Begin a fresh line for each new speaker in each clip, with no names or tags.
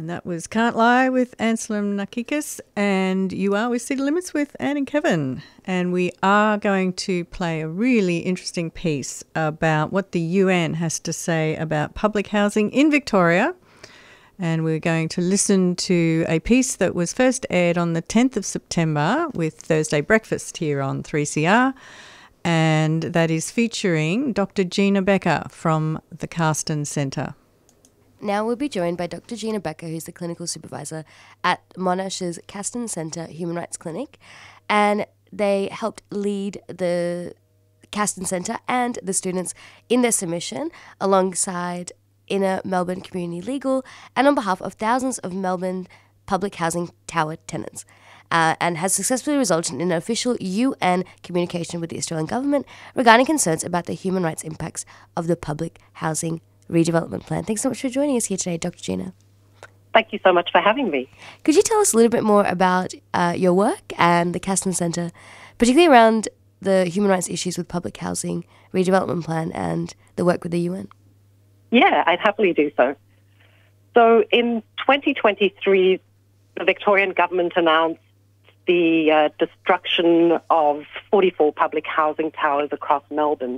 And that was Can't Lie with Anselm Narkikis, and You Are with City Limits with Anne and Kevin. And we are going to play a really interesting piece about what the UN has to say about public housing in Victoria. And we're going to listen to a piece that was first aired on the 10th of September with Thursday Breakfast here on 3CR. And that is featuring Dr. Gina Becker from the Carston Centre.
Now we'll be joined by Dr. Gina Becker, who's the clinical supervisor at Monash's Carston Centre Human Rights Clinic. And they helped lead the Carston Centre and the students in their submission alongside Inner Melbourne Community Legal and on behalf of thousands of Melbourne public housing tower tenants. And has successfully resulted in an official UN communication with the Australian government regarding concerns about the human rights impacts of the public housing redevelopment plan. Thanks so much for joining us here today, Dr. Gina.
Thank you so much for having me.
Could you tell us a little bit more about your work and the Carston Centre, particularly around the human rights issues with public housing redevelopment plan and the work with the UN?
Yeah, I'd happily do so. So in 2023, the Victorian government announced the destruction of 44 public housing towers across Melbourne.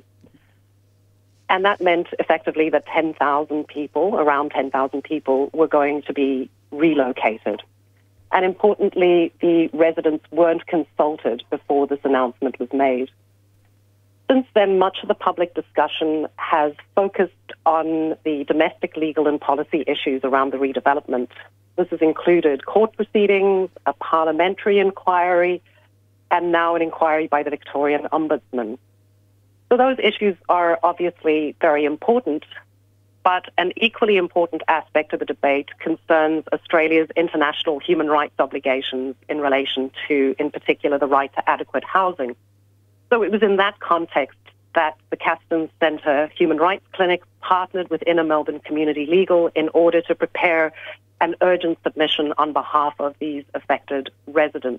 And that meant effectively that 10,000 people, around 10,000 people, were going to be relocated. And importantly, the residents weren't consulted before this announcement was made. Since then, much of the public discussion has focused on the domestic legal and policy issues around the redevelopment. This has included court proceedings, a parliamentary inquiry, and now an inquiry by the Victorian Ombudsman. So those issues are obviously very important, but an equally important aspect of the debate concerns Australia's international human rights obligations in relation to, in particular, the right to adequate housing. So it was in that context that the Carston Centre Human Rights Clinic partnered with Inner Melbourne Community Legal in order to prepare an urgent submission on behalf of these affected residents.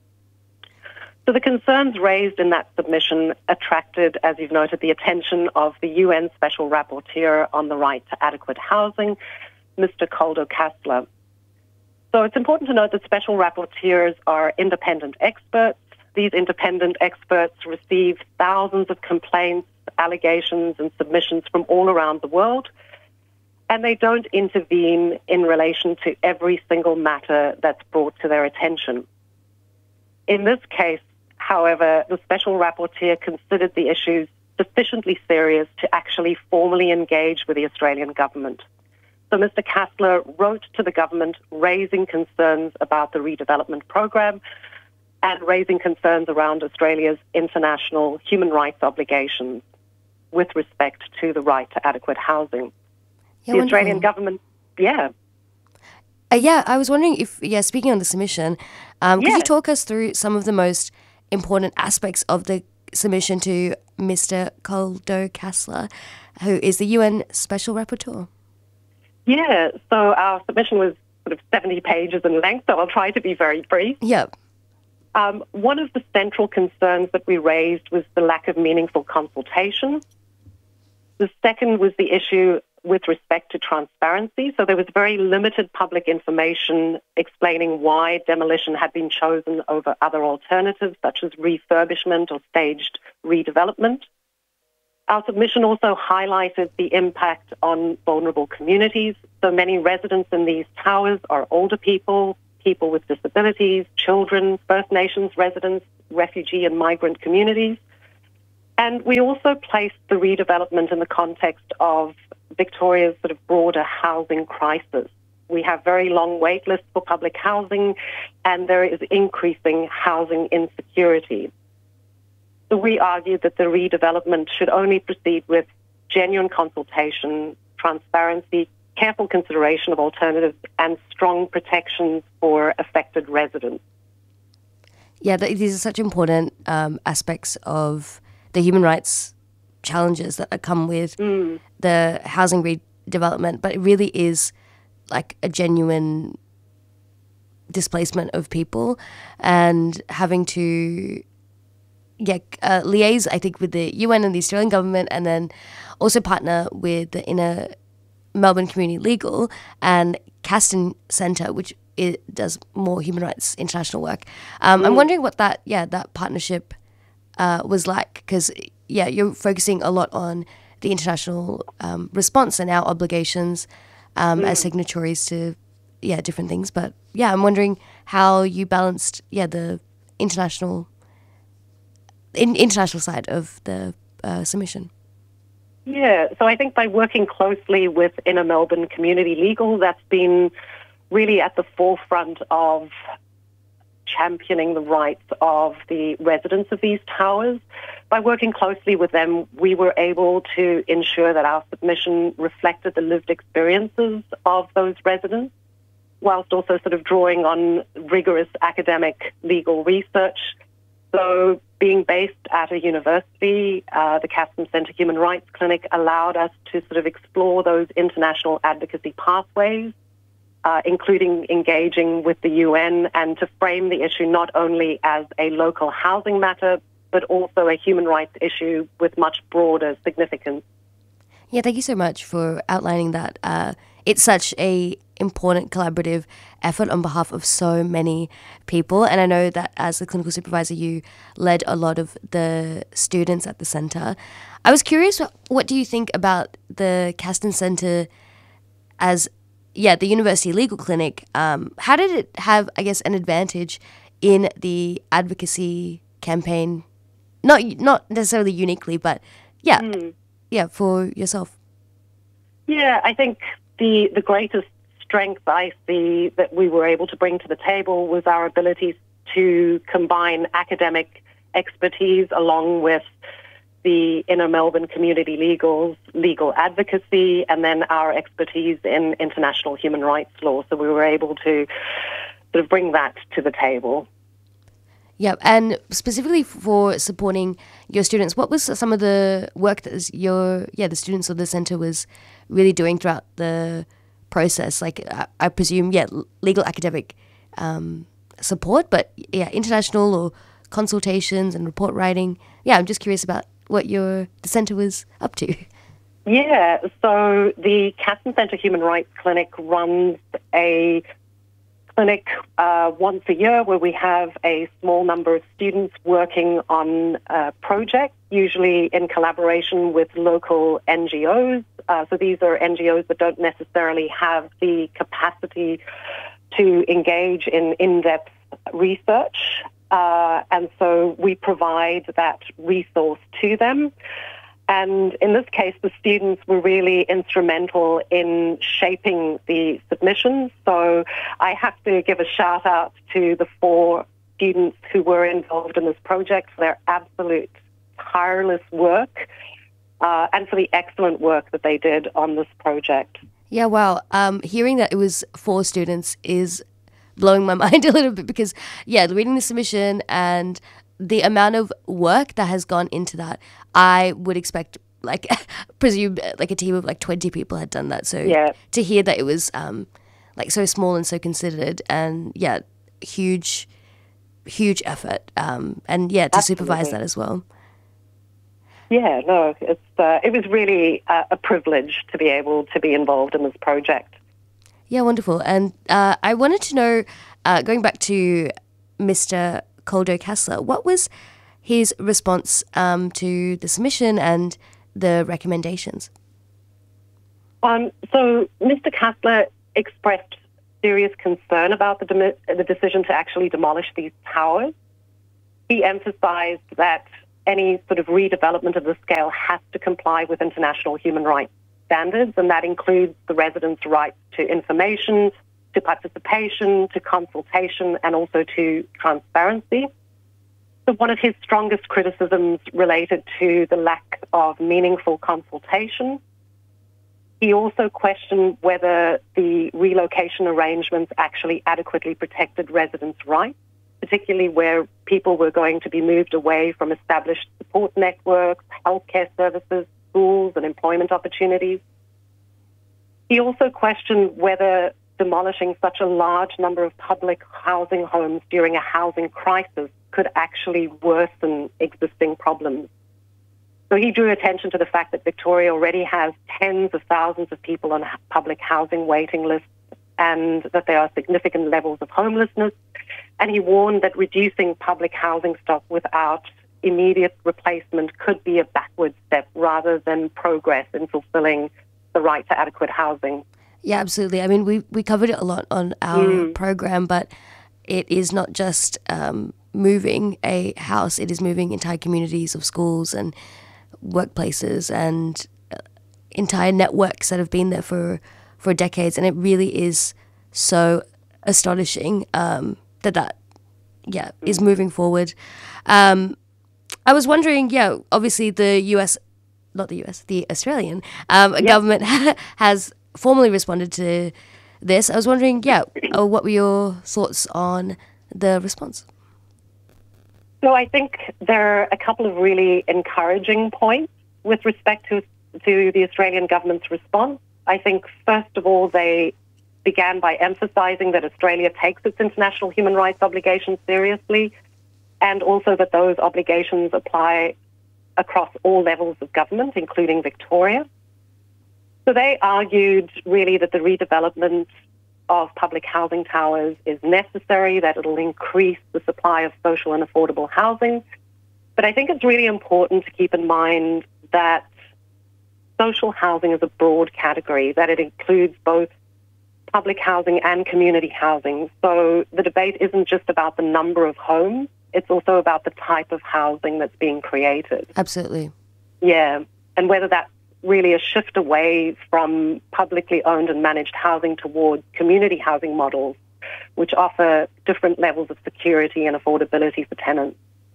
So the concerns raised in that submission attracted, as you've noted, the attention of the UN Special Rapporteur on the right to adequate housing, Mr. Koldo Kastler. So it's important to note that special rapporteurs are independent experts. These independent experts receive thousands of complaints, allegations, and submissions from all around the world, and they don't intervene in relation to every single matter that's brought to their attention. In this case, however, the special rapporteur considered the issues sufficiently serious to actually formally engage with the Australian government. So Mr. Kastler wrote to the government raising concerns about the redevelopment program and raising concerns around Australia's international human rights obligations with respect to the right to adequate housing.
Yeah,
the Australian government,
I was wondering if, speaking on the submission, could you talk us through some of the most important aspects of the submission to Mr. Koldo Kastler, who is the UN Special Rapporteur?
Yeah, so our submission was sort of 70 pages in length, so I'll try to be very brief.
Yep.
One of the central concerns that we raised was the lack of meaningful consultation. The second was the issue with respect to transparency. So there was very limited public information explaining why demolition had been chosen over other alternatives, such as refurbishment or staged redevelopment. Our submission also highlighted the impact on vulnerable communities. So many residents in these towers are older people, people with disabilities, children, First Nations residents, refugee and migrant communities. And we also placed the redevelopment in the context of Victoria's sort of broader housing crisis. We have very long wait lists for public housing, and there is increasing housing insecurity. So we argued that the redevelopment should only proceed with genuine consultation, transparency, careful consideration of alternatives, and strong protections for affected residents.
Yeah, these are such important aspects of the human rights challenges that come with the housing redevelopment, but it really is like a genuine displacement of people and having to liaise, I think, with the UN and the Australian government, and then also partner with the Inner Melbourne Community Legal and Castan Centre, which does more human rights international work. I'm wondering what that partnership was like, because you're focusing a lot on the international response and our obligations as signatories to different things. But I'm wondering how you balanced the international side of the submission.
Yeah, so I think by working closely with Inner Melbourne Community Legal, that's been really at the forefront of championing the rights of the residents of these towers. By working closely with them, we were able to ensure that our submission reflected the lived experiences of those residents, whilst also sort of drawing on rigorous academic legal research. So being based at a university, the Castan Centre Human Rights Clinic allowed us to sort of explore those international advocacy pathways, including engaging with the UN, and to frame the issue not only as a local housing matter, but also a human rights issue with much broader significance.
Yeah, thank you so much for outlining that. It's such a important collaborative effort on behalf of so many people. And I know that as the clinical supervisor, you led a lot of the students at the centre. I was curious, what do you think about the Castan Centre as, the university legal clinic? How did it have, I guess, an advantage in the advocacy campaign? Not necessarily uniquely, but for yourself.
Yeah, I think the greatest strength I see that we were able to bring to the table was our ability to combine academic expertise along with the Inner Melbourne Community Legal's legal advocacy, and then our expertise in international human rights law. So we were able to sort of bring that to the table.
Yeah, and specifically for supporting your students, what was some of the work that the students of the centre was really doing throughout the process? Like, I presume, legal academic support, but international or consultations and report writing. Yeah, I'm just curious about what the centre was up to.
Yeah, so the Castan Centre Human Rights Clinic runs a clinic once a year where we have a small number of students working on projects, usually in collaboration with local NGOs. So these are NGOs that don't necessarily have the capacity to engage in in-depth research. And so we provide that resource to them. And in this case, the students were really instrumental in shaping the submissions. So I have to give a shout out to the 4 students who were involved in this project for their absolute tireless work and for the excellent work that they did on this project.
Yeah, wow. Hearing that it was 4 students is blowing my mind a little bit, because, reading the submission and the amount of work that has gone into that, I would expect, presume, a team of 20 people had done that. So to hear that it was so small and so considered, and huge effort, and to supervise that as well.
Yeah, no, it was really a privilege to be able to be involved in this project.
Yeah, wonderful. And I wanted to know, going back to Mr. Koldo Kassler, what was his response to the submission and the recommendations?
So Mr. Kassler expressed serious concern about the decision to actually demolish these towers. He emphasized that any sort of redevelopment of the scale has to comply with international human rights standards, and that includes the residents' rights to information, to participation, to consultation, and also to transparency. So one of his strongest criticisms related to the lack of meaningful consultation. He also questioned whether the relocation arrangements actually adequately protected residents' rights, particularly where people were going to be moved away from established support networks, healthcare services, schools, and employment opportunities. He also questioned whether demolishing such a large number of public housing homes during a housing crisis could actually worsen existing problems. So he drew attention to the fact that Victoria already has tens of thousands of people on public housing waiting lists, and that there are significant levels of homelessness. And he warned that reducing public housing stock without immediate replacement could be a backward step rather than progress in fulfilling the right to adequate housing.
Yeah, absolutely. I mean, we covered it a lot on our program, but it is not just moving a house, it is moving entire communities of schools and workplaces and entire networks that have been there for decades. And it really is so astonishing that is moving forward. I was wondering, obviously the Australian government has formally responded to this. I was wondering, what were your thoughts on the response?
So I think there are a couple of really encouraging points with respect to the Australian government's response. I think, first of all, they began by emphasising that Australia takes its international human rights obligations seriously, and also that those obligations apply across all levels of government, including Victoria. So they argued really that the redevelopment of public housing towers is necessary, that it'll increase the supply of social and affordable housing. But I think it's really important to keep in mind that social housing is a broad category, that it includes both public housing and community housing. So the debate isn't just about the number of homes, it's also about the type of housing that's being created.
Absolutely.
Yeah, and whether that's really a shift away from publicly owned and managed housing towards community housing models, which offer different levels of security and affordability for tenants.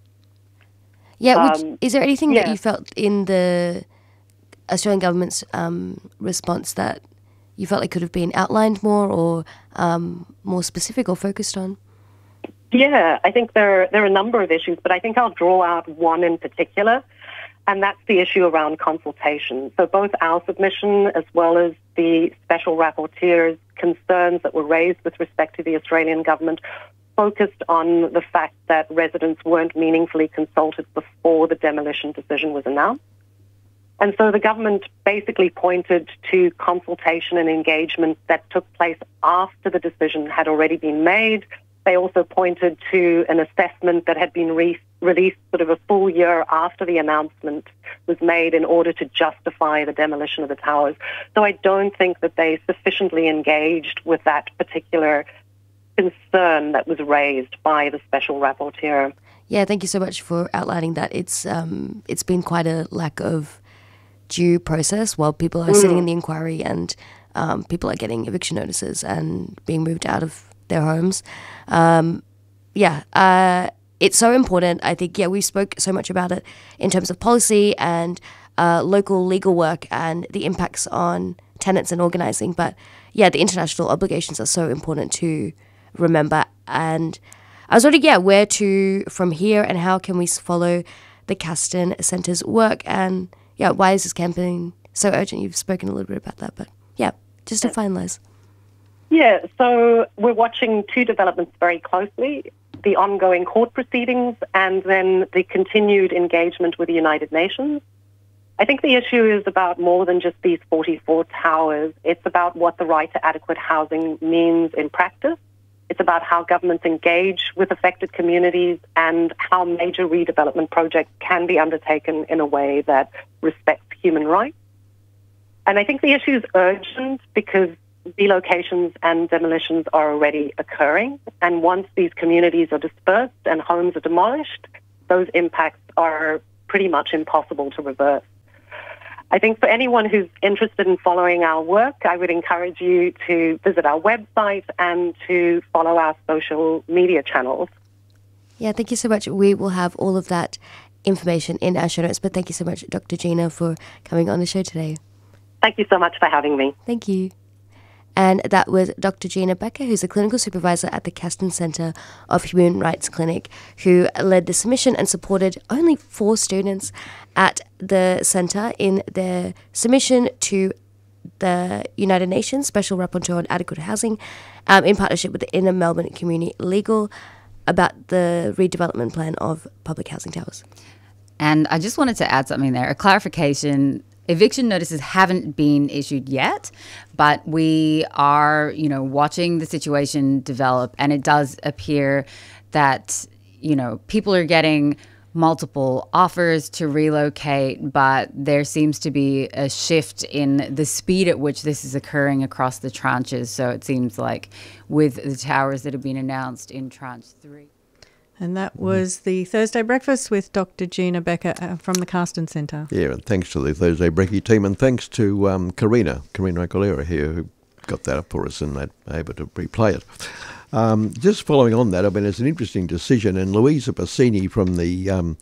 Yeah, is there anything that you felt in the Australian government's response that you felt it could have been outlined more or more specific or focused on?
Yeah, I think there are a number of issues, but I think I'll draw out one in particular, and that's the issue around consultation. So both our submission as well as the special rapporteur's concerns that were raised with respect to the Australian government focused on the fact that residents weren't meaningfully consulted before the demolition decision was announced. And so the government basically pointed to consultation and engagement that took place after the decision had already been made. They also pointed to an assessment that had been released sort of a full year after the announcement was made in order to justify the demolition of the towers. So I don't think that they sufficiently engaged with that particular concern that was raised by the special rapporteur.
Yeah, thank you so much for outlining that. It's been quite a lack of due process while people are sitting in the inquiry and people are getting eviction notices and being moved out of their homes. It's so important. I think, we spoke so much about it in terms of policy and local legal work and the impacts on tenants and organising. But the international obligations are so important to remember. And I was wondering, where to from here and how can we follow the Castan Centre's work and why is this campaign so urgent? You've spoken a little bit about that, but just to finalise.
Yeah, so we're watching two developments very closely, the ongoing court proceedings and then the continued engagement with the United Nations. I think the issue is about more than just these 44 towers. It's about what the right to adequate housing means in practice. It's about how governments engage with affected communities and how major redevelopment projects can be undertaken in a way that respects human rights. And I think the issue is urgent because relocations and demolitions are already occurring. And once these communities are dispersed and homes are demolished, those impacts are pretty much impossible to reverse. I think for anyone who's interested in following our work, I would encourage you to visit our website and to follow our social media channels.
Yeah, thank you so much. We will have all of that information in our show notes, but thank you so much, Dr. Gina, for coming on the show today.
Thank you so much for having me.
Thank you. And that was Dr. Gina Becker, who's a clinical supervisor at the Castan Centre of Human Rights Clinic, who led the submission and supported only 4 students at the centre in their submission to the United Nations Special Rapporteur on Adequate Housing in partnership with the Inner Melbourne Community Legal about the redevelopment plan of public housing towers.
And I just wanted to add something there, a clarification. eviction notices haven't been issued yet, but we are, watching the situation develop, and it does appear that, people are getting multiple offers to relocate, but there seems to be a shift in the speed at which this is occurring across the tranches. So it seems like with the towers that have been announced in tranche 3.
And that was the Thursday Breakfast with Dr. Gina Becker from the Carston Centre.
Yeah, and thanks to the Thursday Brekkie team, and thanks to Karina Aguilera here, who got that up for us and they're able to replay it. Just following on that, it's an interesting decision, and Louisa Bassini from the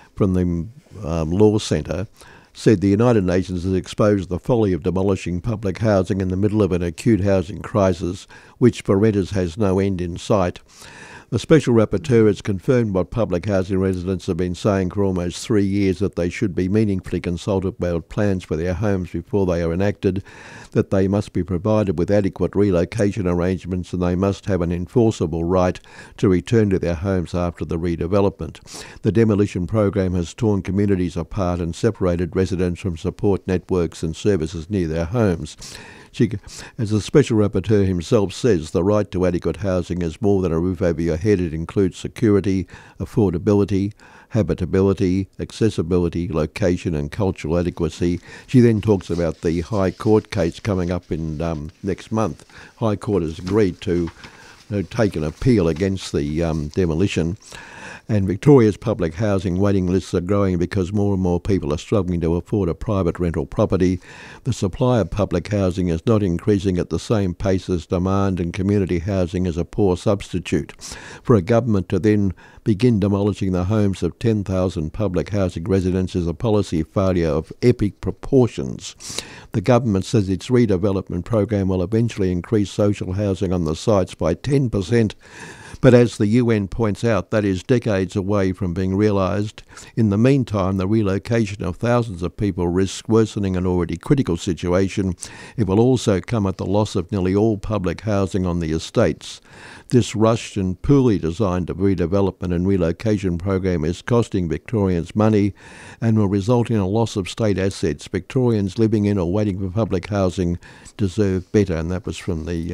Law Centre said the United Nations has exposed the folly of demolishing public housing in the middle of an acute housing crisis, which for renters has no end in sight. The Special Rapporteur has confirmed what public housing residents have been saying for almost 3 years, that they should be meaningfully consulted about plans for their homes before they are enacted, that they must be provided with adequate relocation arrangements, and they must have an enforceable right to return to their homes after the redevelopment. The demolition program has torn communities apart and separated residents from support networks and services near their homes. As the Special Rapporteur himself says, the right to adequate housing is more than a roof over your head. It includes security, affordability, habitability, accessibility, location and cultural adequacy. She then talks about the High Court case coming up in next month. High Court has agreed to take an appeal against the demolition. And Victoria's public housing waiting lists are growing because more and more people are struggling to afford a private rental property. The supply of public housing is not increasing at the same pace as demand, and community housing is a poor substitute. For a government to then begin demolishing the homes of 10,000 public housing residents is a policy failure of epic proportions. The government says its redevelopment program will eventually increase social housing on the sites by 10%. But as the UN points out, that is decades away from being realised. In the meantime, the relocation of thousands of people risks worsening an already critical situation. It will also come at the loss of nearly all public housing on the estates. This rushed and poorly designed redevelopment and relocation program is costing Victorians money and will result in a loss of state assets. Victorians living in or waiting for public housing deserve better, and that was from the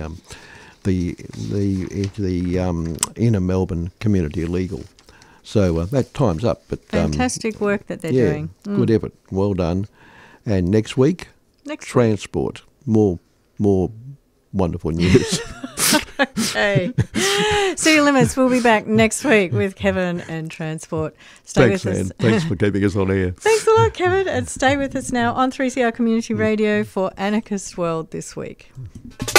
Inner Melbourne Community Legal. So that time's up. But
fantastic work that they're doing.
Good effort. Well done. And next week, transport. More wonderful news.
Okay. City Limits. We'll be back next week with Kevin and Transport.
Thanks, man. Thanks for keeping us on air.
Thanks a lot, Kevin. And stay with us now on 3CR Community Radio for Anarchist World this week.